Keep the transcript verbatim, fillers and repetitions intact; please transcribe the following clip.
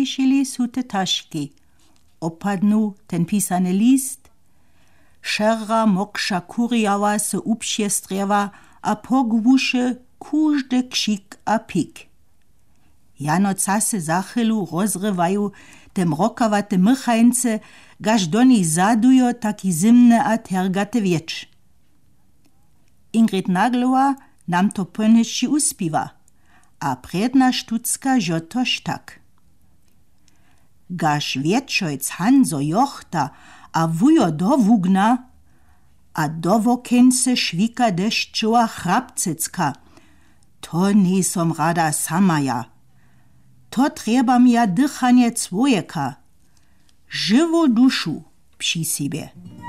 zawiesili su te taški. Opadnú ten písaný list, šera mokša kurjava se upšiestrieva a pogvuše kúžde kšik a pik. Janoca se za chvíľu rozrywajú te mrokawate mychańce, gaž do nich zadujo taki zimne a tergate wiecz. Ingrid Naglowa nam to ponyši uspiwa, a predna štucka žo tož tak. Gaž wieczojc Hanzo jochta a wujo do wugna, a do wokence švika deščova chrapcecka, to nisom rada sama ja. To trebam ja dychanie człowieka, żywą duszu przy sobie.